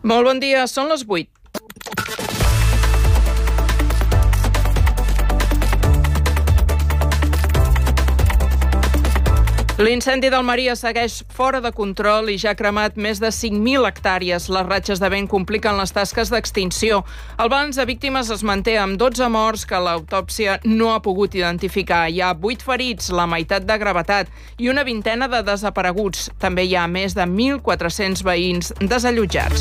Molt bon dia, són les 8. L'incendi d'Almeria segueix fora de control i ja ha cremat més de 5.000 hectàrees. Les ratxes de vent compliquen les tasques d'extinció. El balanç de víctimes es manté amb 12 morts que l'autòpsia no ha pogut identificar. Hi ha 8 ferits, la meitat de gravetat, i una vintena de desapareguts. També hi ha més de 1.400 veïns desallotjats.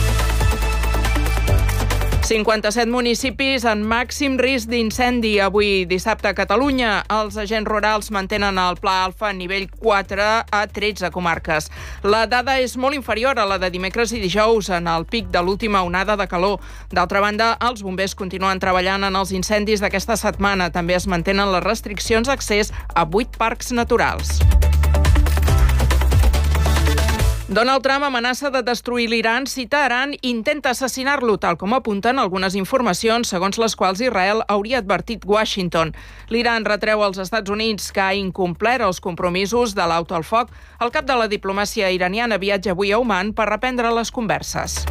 57 municipis en màxim risc d'incendi avui dissabte a Catalunya. Els agents rurals mantenen el Pla Alfa a nivell 4 a 13 comarques. La dada és molt inferior a la de dimecres i dijous en el pic de l'última onada de calor. D'altra banda, els bombers continuen treballant en els incendis d'aquesta setmana. També es mantenen les restriccions d'accés a 8 parcs naturals. Donald Trump amenaça de destruir l'Iran si Teheran intenta assassinar-lo, tal com apunten algunes informacions segons les quals Israel hauria advertit Washington. L'Iran retreu als Estats Units que ha incomplert els compromisos de l'alto al foc. El cap de la diplomàcia iraniana viatja avui a Oman per reprendre les converses.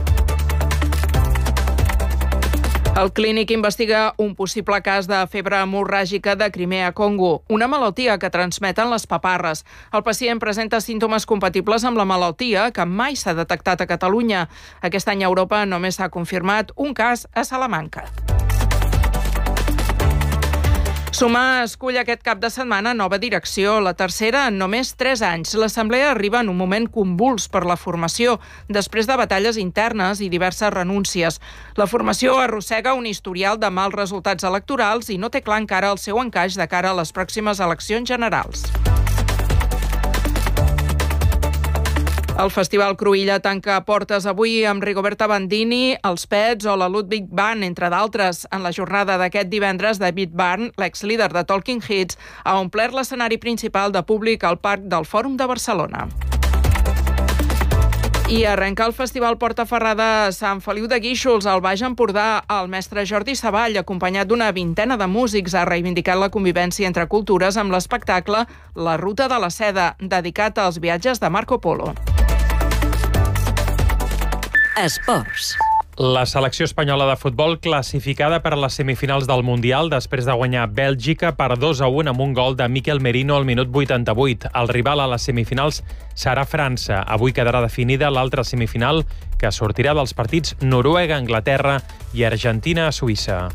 El Clínic investiga un possible cas de febre hemorràgica de Crimea-Congo, una malaltia que transmeten les paparres. El pacient presenta símptomes compatibles amb la malaltia que mai s'ha detectat a Catalunya. Aquest any a Europa només s'ha confirmat un cas a Salamanca. Sumar escull aquest cap de setmana nova direcció, la tercera en només 3 anys. L'Assemblea arriba en un moment convuls per la formació, després de batalles internes i diverses renúncies. La formació arrossega un historial de mals resultats electorals i no té clar encara el seu encaix de cara a les pròximes eleccions generals. El Festival Cruïlla tanca portes avui amb Rigoberta Bandini, els Pets o la Ludwig Band, entre d'altres. En la jornada d'aquest divendres, David Byrne, l'ex-líder de Talking Heads, ha omplert l'escenari principal de públic al Parc del Fòrum de Barcelona. I arrenca el Festival Portaferrada a Sant Feliu de Guíxols, al Baix Empordà. El mestre Jordi Savall, acompanyat d'una vintena de músics, ha reivindicat la convivència entre cultures amb l'espectacle La Ruta de la Seda, dedicat als viatges de Marco Polo. Esports. La selecció espanyola de futbol classificada per a les semifinals del Mundial després de guanyar Bèlgica per 2-1 amb un gol de Mikel Merino al minut 88. El rival a les semifinals serà França. Avui quedarà definida l'altra semifinal que sortirà dels partits Noruega-Anglaterra i Argentina-Suïssa.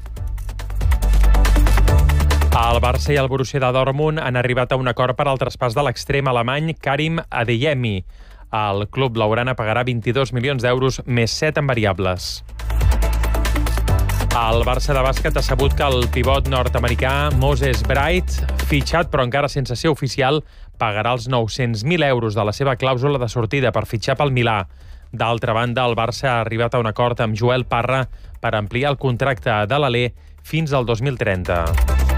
El Barça i el Borussia de Dortmund han arribat a un acord per al traspàs de l'extrem alemany Karim Adeyemi. El club blaugrana pagarà 22 milions d'euros més 7 en variables. El Barça de bàsquet ha sabut que el pivot nord-americà Moses Bright, fitxat però encara sense ser oficial, pagarà els 900.000 euros de la seva clàusula de sortida per fitxar pel Milà. D'altra banda, el Barça ha arribat a un acord amb Joel Parra per ampliar el contracte de l'Alé fins al 2030.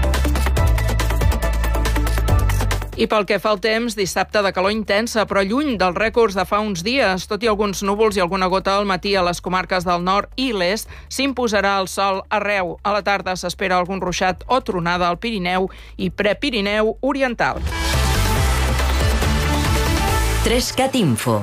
I pel que fa al temps, dissabte de calor intensa, però lluny dels rècords de fa uns dies. Tot i alguns núvols i alguna gota al matí a les comarques del nord i l'est, s'imposarà el sol arreu. A la tarda s'espera algun ruixat o tronada al Pirineu i Prepirineu oriental. 3CAT Info.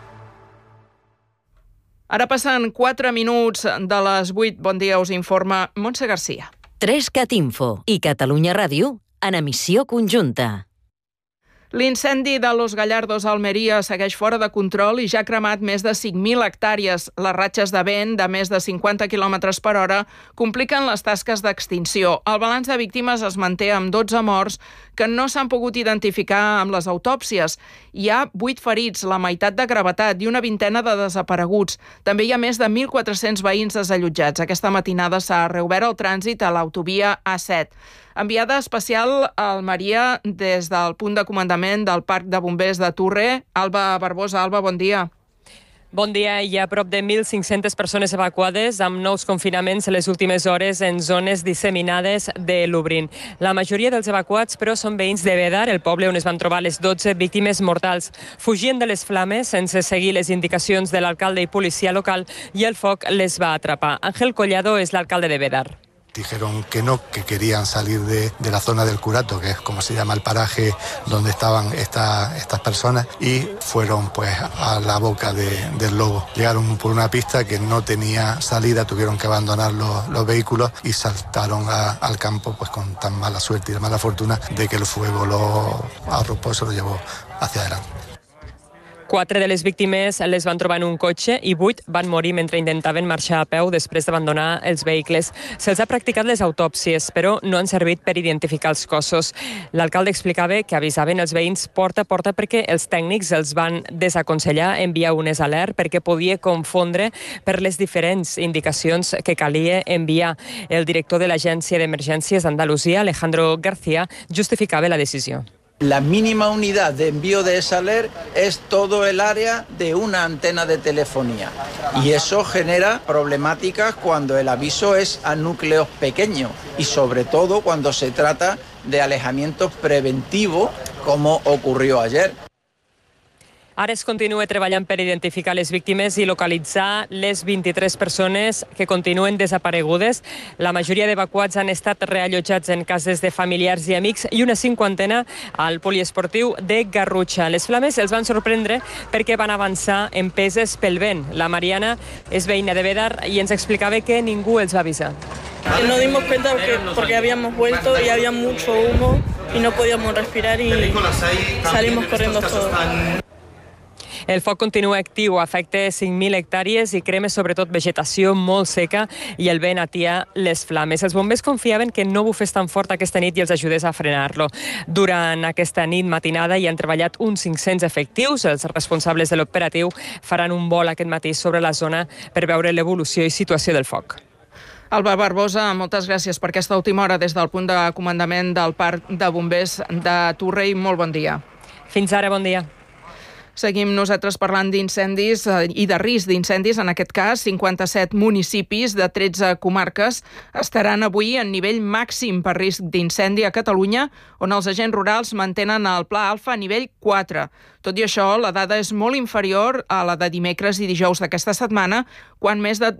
Ara passen 4 minuts de les 8. Bon dia, us informa Montse Garcia. 3CAT Info i Catalunya Ràdio en emissió conjunta. L'incendi de Los Gallardos a Almeria segueix fora de control i ja ha cremat més de 5.000 hectàrees. Les ratxes de vent de més de 50 km per hora compliquen les tasques d'extinció. El balanç de víctimes es manté amb 12 morts que no s'han pogut identificar amb les autòpsies. Hi ha 8 ferits, la meitat de gravetat i una vintena de desapareguts. També hi ha més de 1.400 veïns desallotjats. Aquesta matinada s'ha reobert el trànsit a l'autovia A7. Enviada especial a Almeria des del punt de comandament del Parc de Bombers de Turre. Alba Barbosa. Alba, bon dia. Bon dia. Hi ha prop de 1.500 persones evacuades amb nous confinaments en les últimes hores en zones disseminades de Lublin. La majoria dels evacuats, però, són veïns de Bédar, el poble on es van trobar les 12 víctimes mortals. Fugien de les flames sense seguir les indicacions de l'alcalde i policia local i el foc les va atrapar. Ángel Collado és l'alcalde de Bédar. Dijeron que no, que querían salir de la zona del Curato, que es como se llama el paraje donde estaban estas personas, y fueron pues a la boca del lobo. Llegaron por una pista que no tenía salida, tuvieron que abandonar los vehículos y saltaron al campo pues con tan mala suerte y mala fortuna de que el fuego lo arropó, se lo llevó hacia adelante. 4 de les víctimes les van trobar en un cotxe i 8 van morir mentre intentaven marxar a peu després d'abandonar els vehicles. Se'ls ha practicat les autòpsies, però no han servit per identificar els cossos. L'alcalde explicava que avisaven els veïns porta a porta perquè els tècnics els van desaconsellar enviar unes alert perquè podia confondre per les diferents indicacions que calia enviar. El director de l'Agència d'Emergències d'Andalusia, Alejandro García, justificava la decisió. La mínima unidad de envío de esa alert es todo el área de una antena de telefonía. Y eso genera problemáticas cuando el aviso es a núcleos pequeños y sobre todo cuando se trata de alejamientos preventivos como ocurrió ayer. Ara es continua treballant per identificar les víctimes i localitzar les 23 persones que continuen desaparegudes. La majoria d'evacuats han estat reallotjats en cases de familiars i amics i una 50 al poliesportiu de Garrutxa. Les flames els van sorprendre perquè van avançar empeses pel vent. La Mariana és veïna de Bédar i ens explicava que ningú els va avisar. Nos dimos cuenta porque habíamos vuelto y había mucho humo y no podíamos respirar y salimos corriendo todos. El foc continua actiu, afecta 5.000 hectàrees i crema sobretot vegetació molt seca i el vent atia les flames. Els bombers confiaven que no bufés tan fort aquesta nit i els ajudés a frenar-lo. Durant aquesta nit matinada hi han treballat uns 500 efectius. Els responsables de l'operatiu faran un vol aquest matí sobre la zona per veure l'evolució i situació del foc. Alba Barbosa, moltes gràcies per aquesta última hora des del punt de comandament del Parc de Bombers de Torrell. Molt bon dia. Fins ara, bon dia. Seguim nosaltres parlant d'incendis i de risc d'incendis. En aquest cas, 57 municipis de 13 comarques estaran avui en nivell màxim per risc d'incendi a Catalunya, on els agents rurals mantenen el pla alfa a nivell 4. Tot i això, la dada és molt inferior a la de dimecres i dijous d'aquesta setmana, quan més de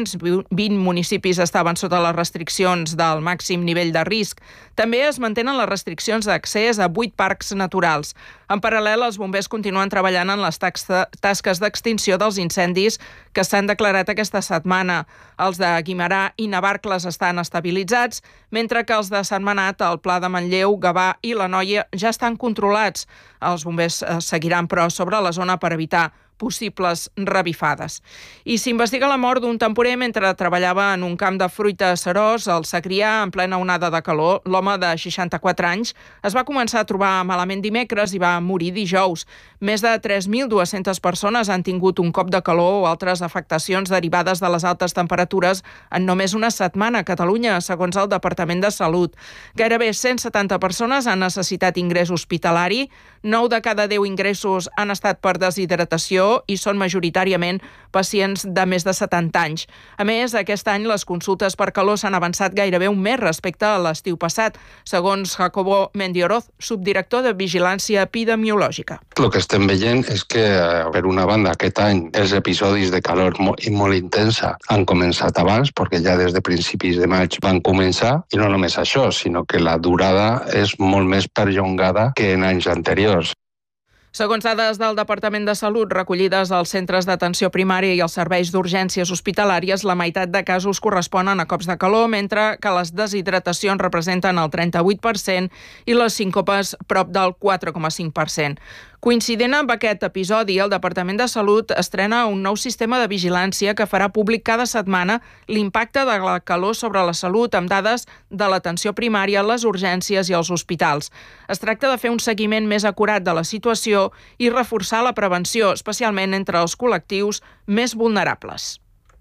220 municipis estaven sota les restriccions del màxim nivell de risc. També es mantenen les restriccions d'accés a 8 parcs naturals. En paral·lel, els bombers continuen treballant en les tasques d'extinció dels incendis que s'han declarat aquesta setmana. Els de Guimerà i Navarcles estan estabilitzats, mentre que els de Sentmenat, el Pla de Manlleu, Gavà i l'Anoia ja estan controlats. Els bombers seguiran, però, sobre la zona per evitar possibles revifades. I s'investiga la mort d'un temporer mentre treballava en un camp de fruita a Seròs, al Segrià, en plena onada de calor. L'home de 64 anys es va començar a trobar malament dimecres i va morir dijous. Més de 3.200 persones han tingut un cop de calor o altres afectacions derivades de les altes temperatures en només una setmana a Catalunya, segons el Departament de Salut. Gairebé 170 persones han necessitat ingrés hospitalari, 9 de cada 10 ingressos han estat per deshidratació i són majoritàriament pacients de més de 70 anys. A més, aquest any les consultes per calor s'han avançat gairebé un mes respecte a l'estiu passat, segons Jacobo Mendioroz, subdirector de Vigilància Epidemiològica. El que estem veient és que, per una banda, aquest any els episodis de calor molt intensa han començat abans, perquè ja des de principis de maig van començar, i no només això, sinó que la durada és molt més perllongada que en anys anteriors. Segons dades del Departament de Salut recollides als centres d'atenció primària i als serveis d'urgències hospitalàries, la meitat de casos corresponen a cops de calor, mentre que les deshidratacions representen el 38% i les síncopes prop del 4,5%. Coincident amb aquest episodi, el Departament de Salut estrena un nou sistema de vigilància que farà públic cada setmana l'impacte de la calor sobre la salut amb dades de l'atenció primària, les urgències i els hospitals. Es tracta de fer un seguiment més acurat de la situació i reforçar la prevenció, especialment entre els col·lectius més vulnerables.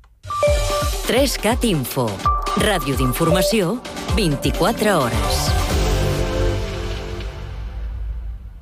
3CAT Info. Ràdio d'informació, 24 hores.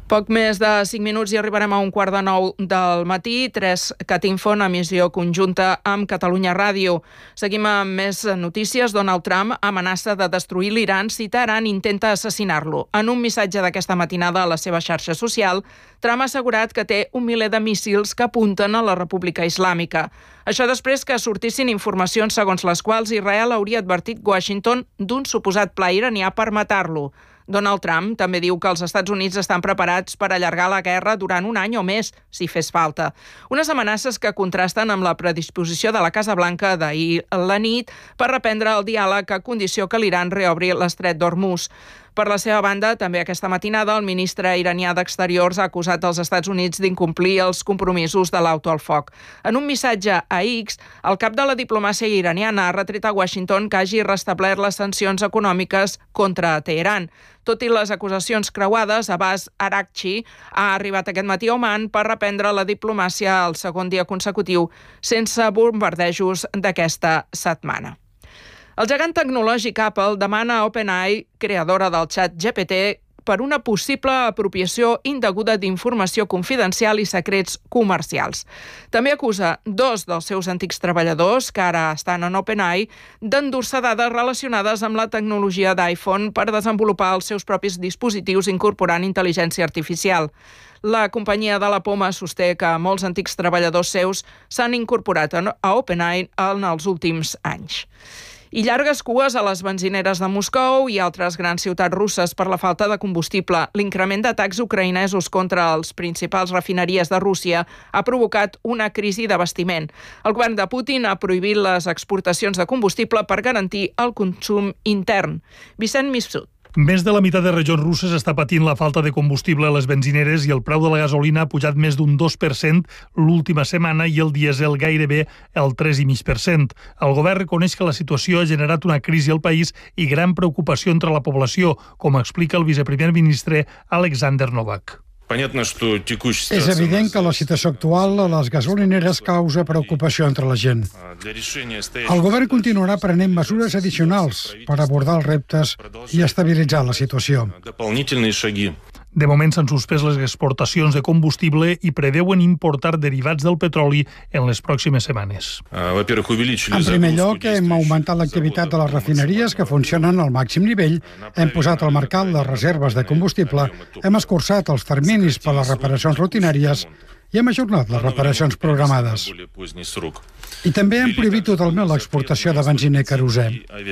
Poc més de 5 minuts i arribarem a 8:45 del matí. 3 Catinfo en emissió conjunta amb Catalunya Ràdio. Seguim amb més notícies. Donald Trump amenaça de destruir l'Iran si Teheran intenta assassinar-lo. En un missatge d'aquesta matinada a la seva xarxa social, Trump ha assegurat que té un miler de míssils que apunten a la República Islàmica. Això després que sortissin informacions segons les quals Israel hauria advertit Washington d'un suposat pla iranià per matar-lo. Donald Trump també diu que els Estats Units estan preparats per allargar la guerra durant un any o més, si fes falta. Unes amenaces que contrasten amb la predisposició de la Casa Blanca d'ahir a la nit per reprendre el diàleg a condició que l'Iran reobri l'estret d'Hormuz. Per la seva banda, també aquesta matinada, el ministre iranià d'Exteriors ha acusat els Estats Units d'incomplir els compromisos de l'auto al foc. En un missatge a X, el cap de la diplomàcia iraniana ha retret a Washington que hagi restablert les sancions econòmiques contra Teheran. Tot i les acusacions creuades, Abbas Araghchi ha arribat aquest matí a Oman per reprendre la diplomàcia el segon dia consecutiu sense bombardejos d'aquesta setmana. El gegant tecnològic Apple demana a OpenAI, creadora del xat GPT, per una possible apropiació indeguda d'informació confidencial i secrets comercials. També acusa 2 dels seus antics treballadors, que ara estan en OpenAI, d'endur-se dades relacionades amb la tecnologia d'iPhone per desenvolupar els seus propis dispositius incorporant intel·ligència artificial. La companyia de la Poma sosté que molts antics treballadors seus s'han incorporat a OpenAI en els últims anys. I llargues cues a les benzineres de Moscou i altres grans ciutats russes per la falta de combustible. L'increment d'atacs ucraïnesos contra els principals refineries de Rússia ha provocat una crisi d'abastiment. El govern de Putin ha prohibit les exportacions de combustible per garantir el consum intern. Vicent Mifsud. Més de la meitat de regions russes està patint la falta de combustible a les benzineres i el preu de la gasolina ha pujat més d'un 2% l'última setmana i el dièsel gairebé el 3,5%. El govern reconeix que la situació ha generat una crisi al país i gran preocupació entre la població, com explica el viceprimer ministre Alexander Novak. És evident que la situació actual a les gasolineres causa preocupació entre la gent. El govern continuarà prenent mesures addicionals per abordar els reptes i estabilitzar la situació. De moment s'han suspès les exportacions de combustible i preveuen importar derivats del petroli en les pròximes setmanes. En primer lloc, hem augmentat l'activitat de les refineries que funcionen al màxim nivell, hem posat al mercat les reserves de combustible, hem escurçat els terminis per a les reparacions rutinàries i hem ajornat les reparacions programades. I també hem prohibit totalment l'exportació de benzina i querosè.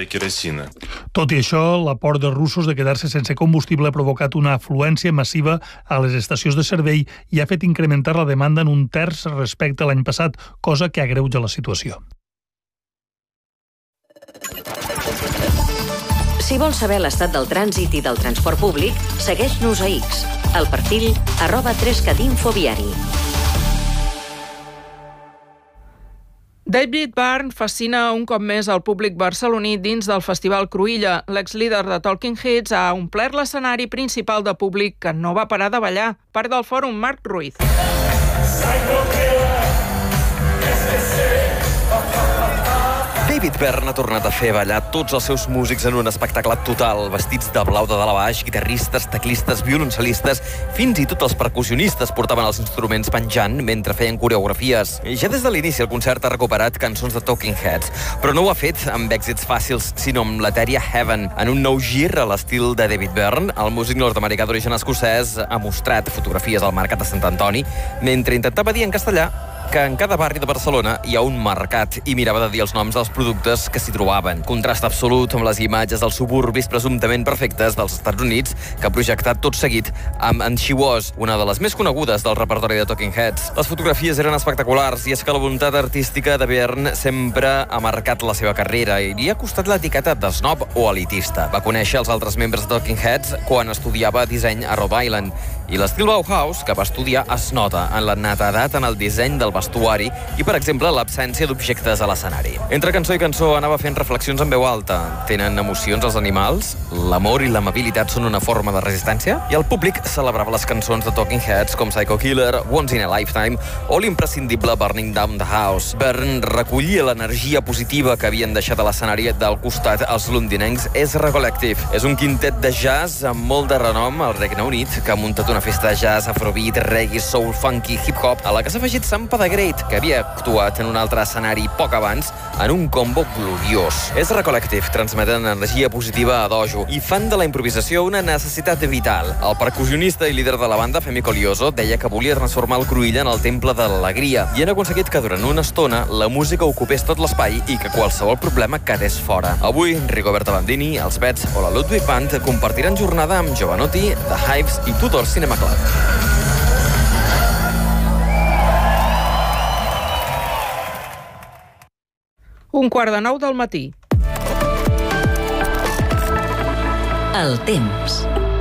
Tot i això, l'aport dels russos de quedar-se sense combustible ha provocat una afluència massiva a les estacions de servei i ha fet incrementar la demanda en un terç respecte a l'any passat, cosa que agreuja la situació. Si vols saber l'estat del trànsit i del transport públic, segueix-nos a X, al perfil @3catinfoviari. David Byrne fascina un cop més al públic barceloní dins del Festival Cruïlla. L'exlíder de Talking Heads ha omplert l'escenari principal de públic que no va parar de ballar. Part del fòrum Marc Ruiz. David Byrne ha tornat a fer ballar tots els seus músics en un espectacle total, vestits de blau de dalt a baix, guitarristes, teclistes, violoncelistes, fins i tot els percussionistes portaven els instruments penjant mentre feien coreografies. Ja des de l'inici el concert ha recuperat cançons de Talking Heads, però no ho ha fet amb èxits fàcils, sinó amb l'etèria Heaven. En un nou gir a l'estil de David Byrne, el músic nord-americà d'origen escocès ha mostrat fotografies al mercat de Sant Antoni mentre intentava dir en castellà que en cada barri de Barcelona hi ha un mercat i mirava de dir els noms dels productes que s'hi trobaven. Contrast absolut amb les imatges dels suburbis presumptament perfectes dels Estats Units que ha projectat tot seguit amb And She Was, una de les més conegudes del repertori de Talking Heads. Les fotografies eren espectaculars i és que la voluntat artística de Byrne sempre ha marcat la seva carrera i li ha costat l'etiqueta de snob o elitista. Va conèixer els altres membres de Talking Heads quan estudiava disseny a Rhode Island i l'estil Bauhaus que va estudiar es nota en la netedat en el disseny del vestuari i, per exemple, l'absència d'objectes a l'escenari. Entre cançó i cançó anava fent reflexions en veu alta. Tenen emocions els animals? L'amor i l'amabilitat són una forma de resistència? I el públic celebrava les cançons de Talking Heads com Psycho Killer, Once in a Lifetime o l'imprescindible Burning Down the House. Bern recollia l'energia positiva que havien deixat a l'escenari del costat els londinencs Ezra Collective. És un quintet de jazz amb molt de renom al Regne Unit que ha muntat una festa de jazz, afrobeat, reggae, soul, funky, hip-hop a la que s'ha afegit Sam Padagrate, que havia actuat en un altre escenari poc abans en un combo gloriós. Ezra Collective transmeten energia positiva a dojo i fan de la improvisació una necessitat vital. El percussionista i líder de la banda, Femi Colioso, deia que volia transformar el Cruïlla en el temple de l'alegria i han aconseguit que durant una estona la música ocupés tot l'espai i que qualsevol problema quedés fora. Avui, Rigoberta Bandini, els Pets o la Ludwig Band compartiran jornada amb Jovanotti, The Hives i Tudor Cinema Club. Un quart de 9 del matí. El temps.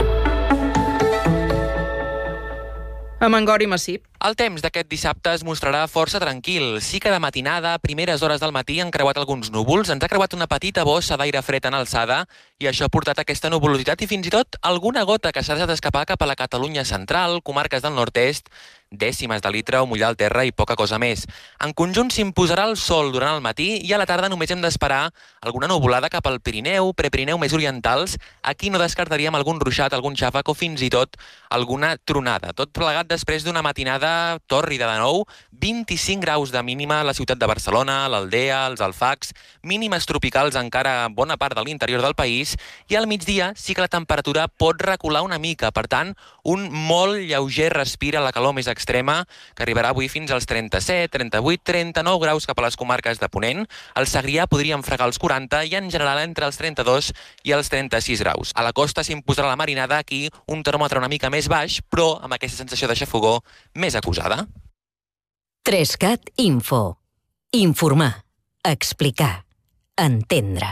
A Mangori Massip. El temps d'aquest dissabte es mostrarà força tranquil. Sí que de matinada, a primeres hores del matí, han creuat alguns núvols, ens ha creuat una petita bossa d'aire fred en alçada i això ha portat aquesta nuvolositat i fins i tot alguna gota que s'ha deixat escapar cap a la Catalunya central, comarques del nord-est, dècimes de litre o mullar el terra i poca cosa més. En conjunt s'imposarà el sol durant el matí i a la tarda només hem d'esperar alguna nuvolada cap al Pirineu, Prepirineu més orientals. Aquí no descartaríem algun ruixat, algun xàfec o fins i tot alguna tronada. Tot plegat després d'una matinada tòrrida de nou, 25 graus de mínima a la ciutat de Barcelona, l'Aldea, els Alfacs, mínimes tropicals encara a bona part de l'interior del país i al migdia sí que la temperatura pot recular una mica. Per tant, un molt lleuger respir a la calor més extrema que arribarà avui fins als 37, 38, 39 graus cap a les comarques de Ponent. Al Segrià podríem fregar els 40 i en general entre els 32 i els 36 graus. A la costa s'imposarà la marinada, aquí un termòmetre una mica més baix, però amb aquesta sensació de xafogor més acusada. 3CAT Info. Informar, explicar, entendre.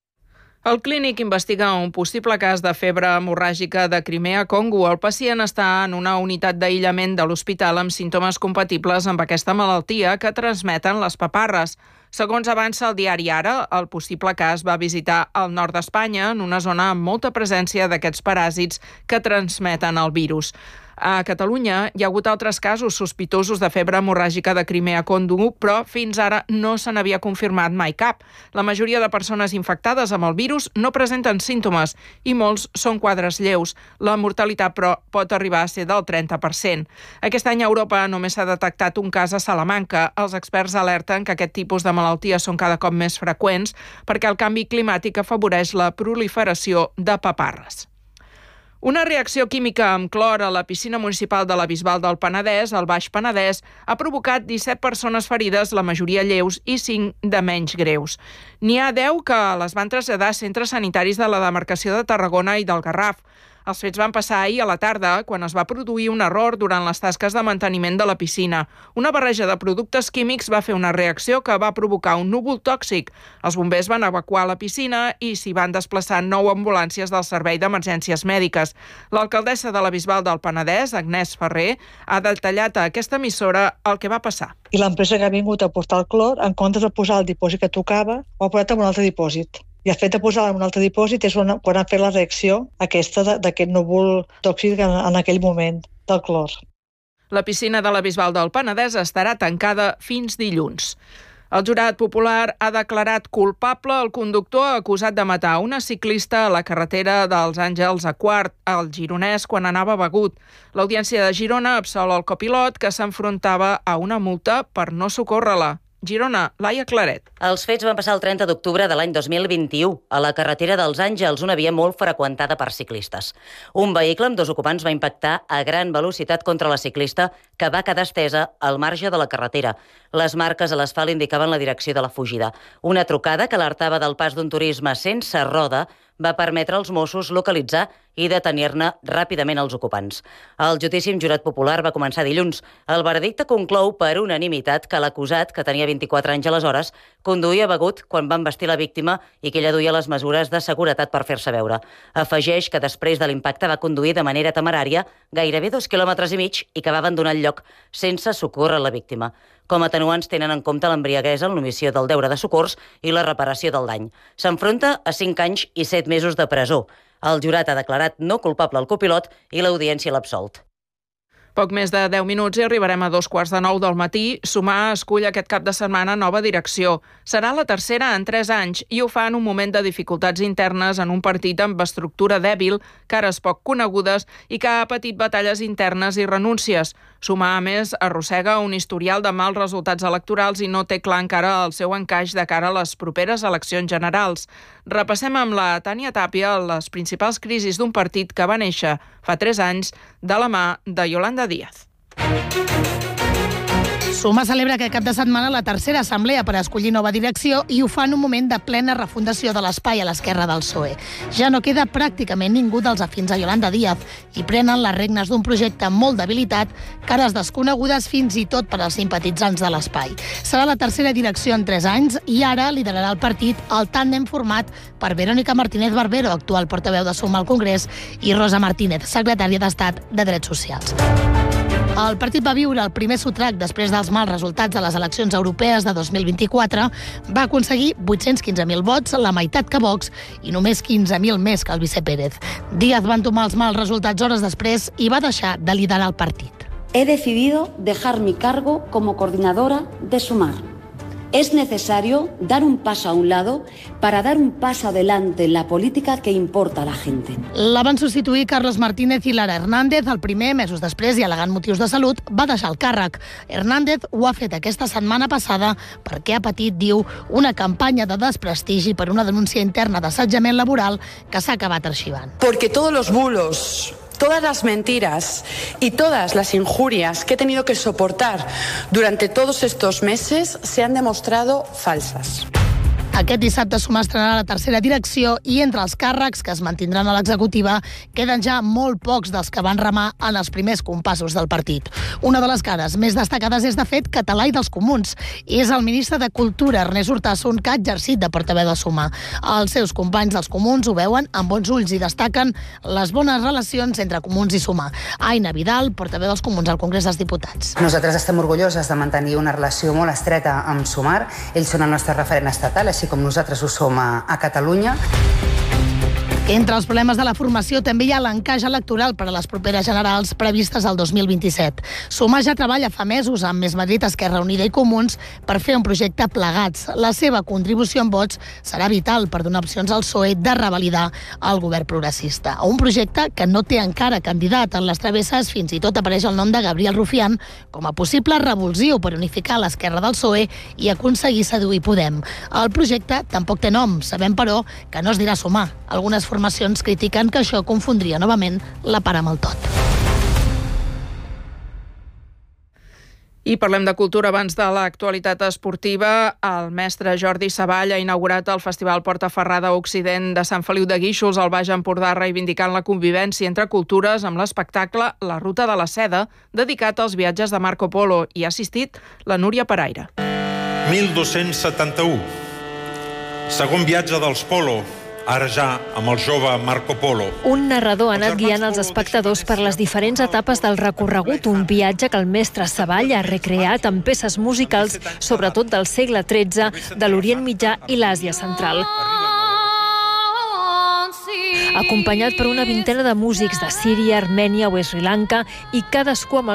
El Clínic investiga un possible cas de febre hemorràgica de Crimea-Congo. El pacient està en una unitat d'aïllament de l'hospital amb símptomes compatibles amb aquesta malaltia que transmeten les paparres. Segons avança el diari Ara, el possible cas va visitar el nord d'Espanya, en una zona amb molta presència d'aquests paràsits que transmeten el virus. A Catalunya hi ha hagut altres casos sospitosos de febre hemorràgica de Crimea-Congo, però fins ara no se n'havia confirmat mai cap. La majoria de persones infectades amb el virus no presenten símptomes i molts són quadres lleus. La mortalitat, però, pot arribar a ser del 30%. Aquest any a Europa només s'ha detectat un cas a Salamanca. Els experts alerten que aquest tipus de malalties són cada cop més freqüents perquè el canvi climàtic afavoreix la proliferació de paparres. Una reacció química amb clor a la piscina municipal de la Bisbal del Penedès, al Baix Penedès, ha provocat 17 persones ferides, la majoria lleus, i 5 de menys greus. N'hi ha 10 que les van traslladar a centres sanitaris de la demarcació de Tarragona i del Garraf. Els fets van passar ahir a la tarda, quan es va produir un error durant les tasques de manteniment de la piscina. Una barreja de productes químics va fer una reacció que va provocar un núvol tòxic. Els bombers van evacuar la piscina i s'hi van desplaçar 9 ambulàncies del Servei d'Emergències Mèdiques. L'alcaldessa de la Bisbal del Penedès, Agnès Ferrer, ha detallat a aquesta emissora el que va passar. I l'empresa que ha vingut a portar el clor, en comptes de posar el dipòsit que tocava, ho ha posat en un altre dipòsit. I el fet de posar-la en un altre dipòsit és quan han fet la reacció aquesta d'aquest núvol tòxic en aquell moment del clor. La piscina de la Bisbal del Penedès estarà tancada fins dilluns. El jurat popular ha declarat culpable el conductor acusat de matar una ciclista a la carretera dels Àngels a Quart, al Gironès, quan anava begut. L'Audiència de Girona absol el copilot que s'enfrontava a una multa per no socórrer-la. Girona, Laia Claret. Els fets van passar el 30 d'octubre de l'any 2021 a la carretera dels Àngels, una via molt freqüentada per ciclistes. Un vehicle amb 2 ocupants va impactar a gran velocitat contra la ciclista que va quedar estesa al marge de la carretera. Les marques a l'asfalt indicaven la direcció de la fugida. Una trucada que alertava del pas d'un turisme sense roda va permetre als Mossos localitzar i detenir-ne ràpidament els ocupants. El judici amb jurat popular va començar dilluns. El veredicte conclou per unanimitat que l'acusat, que tenia 24 anys aleshores, conduïa begut quan va embestir la víctima i que ella duia les mesures de seguretat per fer-se veure. Afegeix que després de l'impacte va conduir de manera temerària gairebé 2,5 quilòmetres i que va abandonar el lloc sense socórrer la víctima. Com a atenuants tenen en compte l'embriaguesa, l'omissió del deure de socors i la reparació del dany. S'enfronta a 5 anys i 7 mesos de presó. El jurat ha declarat no culpable al copilot i l'audiència l'ha absolt. Poc més de 10 minuts i arribarem a 2:45 del matí. Sumar escull aquest cap de setmana nova direcció. Serà la tercera en 3 anys i ho fa en un moment de dificultats internes en un partit amb estructura dèbil, cares poc conegudes i que ha patit batalles internes i renúncies. Sumar, a més, arrossega un historial de mals resultats electorals i no té clar encara el seu encaix de cara a les properes eleccions generals. Repassem amb la Tània Tàpia les principals crisis d'un partit que va néixer fa 3 anys de la mà de Yolanda Díaz. Sumar celebra aquest cap de setmana la tercera assemblea per escollir nova direcció i ho fa en un moment de plena refundació de l'espai a l'esquerra del PSOE. Ja no queda pràcticament ningú dels afins a Yolanda Díaz i prenen les regnes d'un projecte molt debilitat, cares desconegudes fins i tot per als simpatitzants de l'espai. Serà la tercera direcció en 3 anys i ara liderarà el partit el tàndem format per Verónica Martínez Barbero, actual portaveu de Sumar al Congrés, i Rosa Martínez, secretària d'Estat de Drets Socials. El partit va viure el primer sotrac després dels mals resultats de les eleccions europees de 2024. Va aconseguir 815.000 vots, la meitat que Vox, i només 15.000 més que el Vicé Pérez. Díaz va entomar els mals resultats hores després i va deixar de liderar el partit. He decidido dejar mi cargo como coordinadora de Sumar. Es necesario dar un paso a un lado para dar un paso adelante en la política que importa a la gente. La van substituir Carlos Martínez i Lara Hernández. El primer, mesos després, i al·legant motius de salut, va deixar el càrrec. Hernández ho ha fet aquesta setmana passada perquè ha patit, diu, una campanya de desprestigi per una denúncia interna d'assetjament laboral que s'ha acabat arxivant. Porque todos los bulos, todas las mentiras y todas las injurias que he tenido que soportar durante todos estos meses se han demostrado falsas. Aquest dissabte Sumar estrenarà la tercera direcció i entre els càrrecs que es mantindran a l'executiva queden ja molt pocs dels que van remar en els primers compassos del partit. Una de les cares més destacades és, de fet, català i dels comuns. És el ministre de Cultura, Ernest Urtasun, que ha exercit de portaveu de Sumar. Els seus companys dels comuns ho veuen amb bons ulls i destaquen les bones relacions entre comuns i Sumar. Aina Vidal, portaveu dels comuns al Congrés dels Diputats. Nosaltres estem orgulloses de mantenir una relació molt estreta amb Sumar. Ells són el nostre referent estatal, així com nosaltres ho som a Catalunya. Entre els problemes de la formació també hi ha l'encaix electoral per a les properes generals previstes al 2027. Sumar ja treballa fa mesos amb Més Madrid, Esquerra Unida i Comuns per fer un projecte plegats. La seva contribució en vots serà vital per donar opcions al PSOE de revalidar el govern progressista. Un projecte que no té encara candidat. En les travesses fins i tot apareix el nom de Gabriel Rufián com a possible revulsiu per unificar l'esquerra del PSOE i aconseguir seduir Podem. El projecte tampoc té nom. Sabem, però, que no es dirà Sumar. Algunes formacions critiquen que això confondria novament la part amb el tot. I parlem de cultura abans de l'actualitat esportiva. El mestre Jordi Savall ha inaugurat el Festival Portaferrada Occident de Sant Feliu de Guíxols al Baix Empordà, reivindicant la convivència entre cultures amb l'espectacle La Ruta de la Seda, dedicat als viatges de Marco Polo. Hi ha assistit la Núria Paraire. 1271. Segon viatge dels Polo, ara ja amb el jove Marco Polo. Un narrador ha anat guiant els espectadors per les diferents etapes del recorregut, un viatge que el mestre Savall ha recreat amb peces musicals, sobretot del segle XIII, de l'Orient Mitjà i l'Àsia Central. Acompanyat per una vintena de músics de Síria, Armènia o Sri Lanka, i cadascú amb